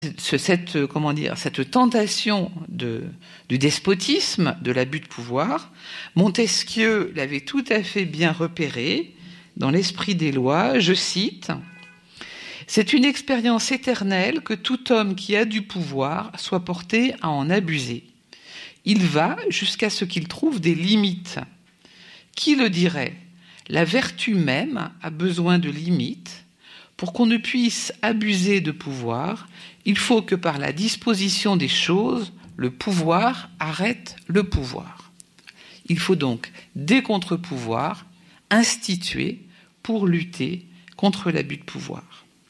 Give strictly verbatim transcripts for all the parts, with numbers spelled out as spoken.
ce, cette, comment dire, cette tentation de, du despotisme, de l'abus de pouvoir, Montesquieu l'avait tout à fait bien repéré dans l'Esprit des lois, je cite, « C'est une expérience éternelle que tout homme qui a du pouvoir soit porté à en abuser. Il va jusqu'à ce qu'il trouve des limites. Qui le dirait ? La vertu même a besoin de limites. Pour qu'on ne puisse abuser de pouvoir, il faut que par la disposition des choses, le pouvoir arrête le pouvoir. Il faut donc des contre-pouvoirs institués pour lutter contre l'abus de pouvoir. »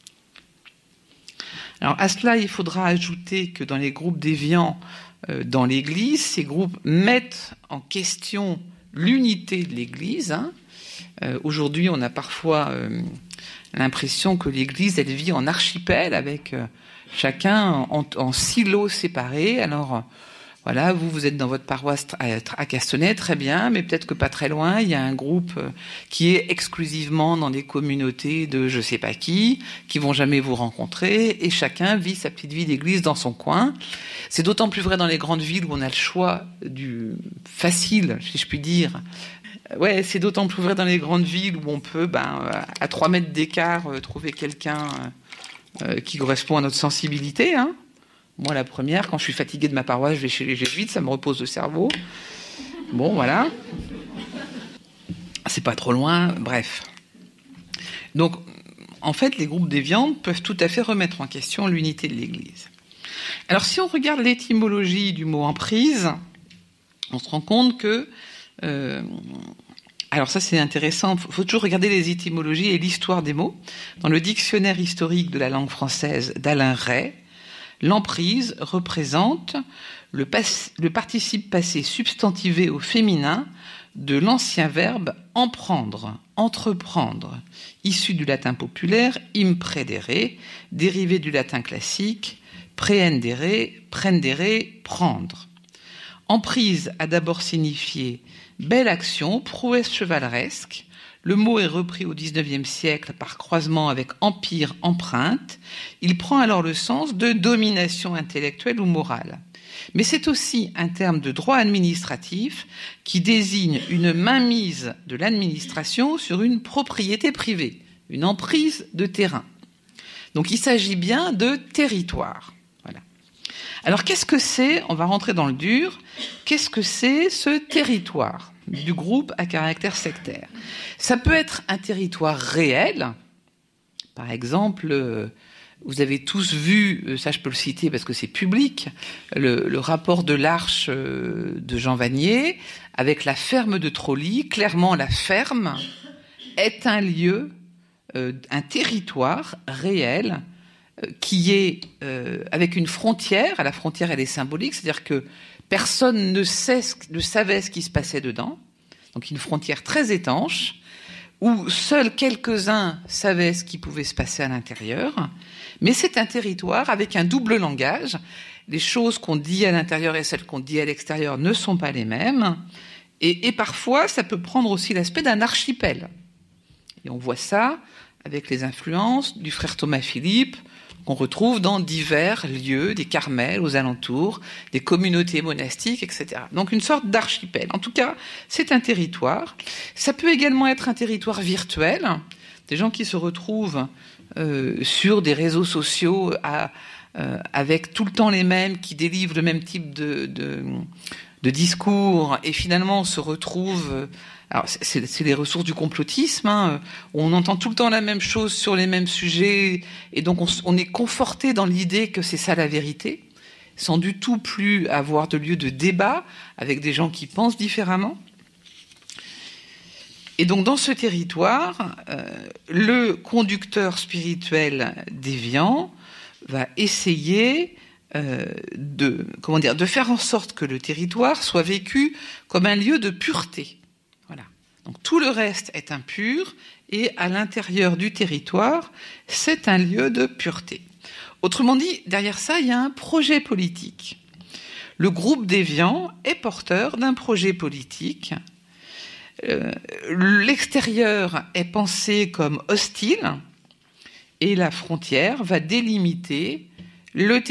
Alors à cela, il faudra ajouter que dans les groupes déviants euh, dans l'Église, ces groupes mettent en question l'unité de l'Église. Hein. Euh, aujourd'hui, on a parfois euh, l'impression que l'Église, elle vit en archipel avec euh, chacun en, en silos séparés. Alors, euh, voilà, vous, vous êtes dans votre paroisse à, à Castenay, très bien, mais peut-être que pas très loin, il y a un groupe euh, qui est exclusivement dans des communautés de je sais pas qui, qui vont jamais vous rencontrer, et chacun vit sa petite vie d'église dans son coin. C'est d'autant plus vrai dans les grandes villes où on a le choix du facile, si je puis dire. Ouais, c'est d'autant plus vrai dans les grandes villes où on peut, ben, à trois mètres d'écart, euh, trouver quelqu'un euh, qui correspond à notre sensibilité. Hein. Moi, la première, quand je suis fatiguée de ma paroisse, je vais chez les jésuites, ça me repose le cerveau. Bon, voilà. C'est pas trop loin, bref. Donc, en fait, les groupes déviants peuvent tout à fait remettre en question l'unité de l'Église. Alors, si on regarde l'étymologie du mot emprise, on se rend compte que Euh, alors ça c'est intéressant, il faut toujours regarder les étymologies et l'histoire des mots. Dans le dictionnaire historique de la langue française d'Alain Ray, l'emprise représente le, pas- le participe passé substantivé au féminin de l'ancien verbe emprendre, entreprendre, issu du latin populaire impredere, dérivé du latin classique prehendere, prendere, prendre. Emprise a d'abord signifié belle action, prouesse chevaleresque. Le mot est repris au dix-neuvième siècle par croisement avec empire, empreinte. Il prend alors le sens de domination intellectuelle ou morale. Mais c'est aussi un terme de droit administratif qui désigne une mainmise de l'administration sur une propriété privée, une emprise de terrain. Donc il s'agit bien de territoire. Voilà. Alors qu'est-ce que c'est, on va rentrer dans le dur, qu'est-ce que c'est ce territoire du groupe à caractère sectaire ? Ça peut être un territoire réel, par exemple, vous avez tous vu, ça je peux le citer parce que c'est public, le, le rapport de l'Arche de Jean Vanier avec la ferme de Trolly. Clairement, la ferme est un lieu, euh, un territoire réel euh, qui est euh, avec une frontière. La frontière, elle est symbolique, c'est-à-dire que personne ne, sait, ne savait ce qui se passait dedans. Donc une frontière très étanche, où seuls quelques-uns savaient ce qui pouvait se passer à l'intérieur. Mais c'est un territoire avec un double langage. Les choses qu'on dit à l'intérieur et celles qu'on dit à l'extérieur ne sont pas les mêmes. Et, et parfois, ça peut prendre aussi l'aspect d'un archipel. Et on voit ça avec les influences du frère Thomas Philippe, qu'on retrouve dans divers lieux, des Carmels aux alentours, des communautés monastiques, et cetera. Donc une sorte d'archipel. En tout cas, c'est un territoire. Ça peut également être un territoire virtuel, des gens qui se retrouvent euh, sur des réseaux sociaux à, euh, avec tout le temps les mêmes, qui délivrent le même type de, de, de discours, et finalement se retrouvent... Alors, c'est, c'est les ressources du complotisme. Hein. On entend tout le temps la même chose sur les mêmes sujets, et donc on, on est conforté dans l'idée que c'est ça la vérité, sans du tout plus avoir de lieu de débat avec des gens qui pensent différemment. Et donc, dans ce territoire, euh, le conducteur spirituel déviant va essayer euh, de, comment dire, de faire en sorte que le territoire soit vécu comme un lieu de pureté. Donc tout le reste est impur, et à l'intérieur du territoire, c'est un lieu de pureté. Autrement dit, derrière ça, il y a un projet politique. Le groupe déviant est porteur d'un projet politique. Euh, l'extérieur est pensé comme hostile, et la frontière va délimiter Le